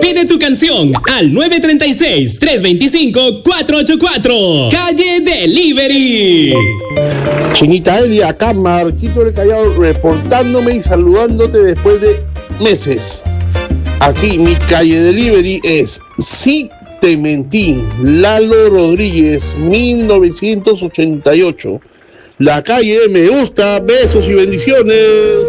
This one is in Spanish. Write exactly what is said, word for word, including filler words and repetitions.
Pide tu canción al nueve tres seis, tres dos cinco, cuatro ocho cuatro. Calle Delivery. Chinita Elia, acá Marquito del Callao, reportándome y saludándote después de meses. Aquí mi Calle Delivery es Sí Te Mentí, Lalo Rodríguez, mil novecientos ochenta y ocho. La calle me gusta, besos y bendiciones.